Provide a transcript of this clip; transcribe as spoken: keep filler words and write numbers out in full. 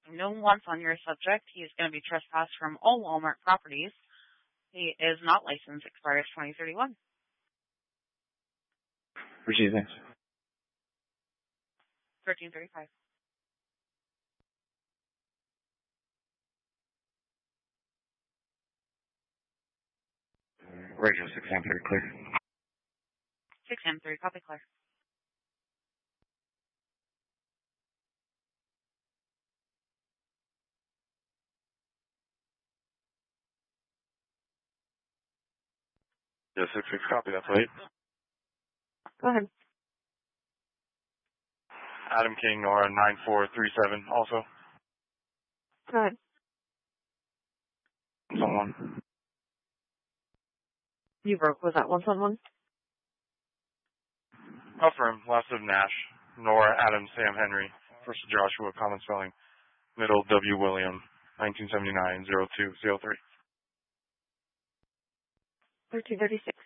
No wants on your subject. He is going to be trespassed from all Walmart properties. He is not licensed. Expires twenty thirty-one. Proceed, thanks. thirteen thirty-five. Radio six M three, clear. six M three, copy, clear. Yeah, six six, copy, that's right. Go ahead. Adam King, Nora, nine four three seven, also. Go ahead. Someone. You broke. Was that one someone? Affirm, last of Nash, Nora, Adam, Sam, Henry, first of Joshua, common spelling, middle, W. William, nineteen seventy-nine, zero two, zero three. thirteen thirty-six.